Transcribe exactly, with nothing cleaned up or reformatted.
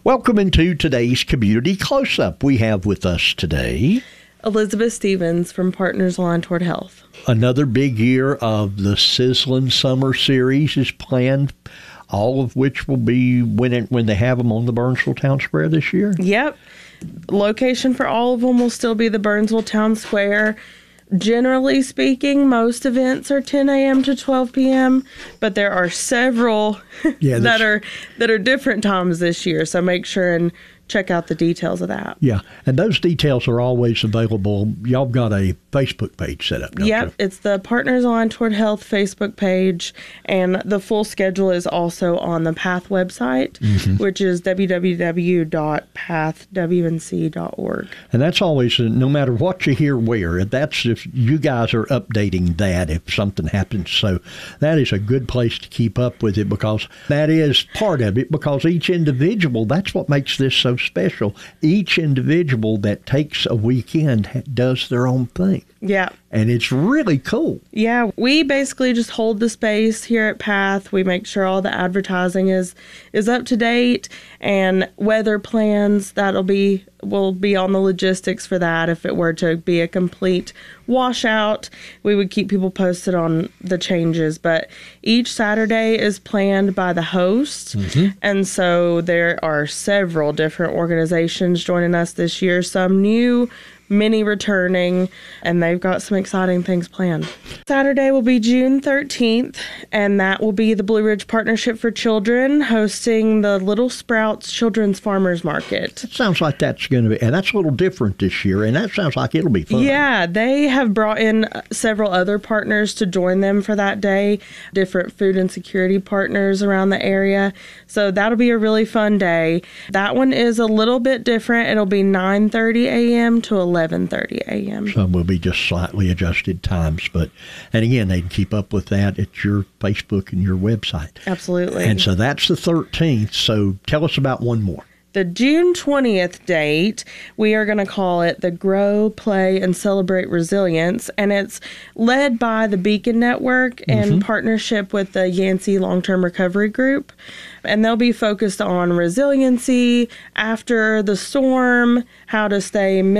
Welcome into today's Community Close-Up. We have with us today Elizabeth Stevens from Partners Aligned Toward Health. Another big year of the Sizzlin' Summer Series is planned, all of which will be when it, when they have them on the Burnsville Town Square this year. Yep. Location for all of them will still be the Burnsville Town Square. Generally speaking, most events are ten a.m. to twelve p.m., but there are several yeah, that are that are different times this year. So make sure and check out the details of that. Yeah, and those details are always available. Y'all got a Facebook page set up, don't Yep, you? it's the Partners Aligned Toward Health Facebook page, and the full schedule is also on the PATH website, mm-hmm. which is w w w dot path w n c dot org. And that's always, no matter what you hear where, that's if you guys are updating that if something happens. So that is a good place to keep up with it, because that is part of it, because each individual, that's what makes this so special. Each individual that takes a weekend does their own thing. Yeah. And it's really cool. Yeah, we basically just hold the space here at PATH. We make sure all the advertising is is up to date, and weather plans that'll be will be on the logistics for that. If it were to be a complete washout, we would keep people posted on the changes. But each Saturday is planned by the host, mm-hmm. and so there are several different organizations joining us this year. Some new, many returning, and they've got some exciting things planned. Saturday will be June thirteenth, and that will be the Blue Ridge Partnership for Children hosting the Little Sprouts Children's Farmers Market. It sounds like that's going to be, and that's a little different this year, and that sounds like it'll be fun. Yeah, they have brought in several other partners to join them for that day, different food and security partners around the area. So that'll be a really fun day. That one is a little bit different. It'll be nine thirty a.m. to eleven thirty a.m. Some will be just slightly adjusted times, but, and again, they can keep up with that at your Facebook and your website. Absolutely. And so that's the thirteenth. So tell us about one more. The June twentieth date, we are going to call it the Grow, Play, and Celebrate Resilience, and it's led by the Beacon Network in mm-hmm. partnership with the Yancey Long-Term Recovery Group, and they'll be focused on resiliency after the storm, how to stay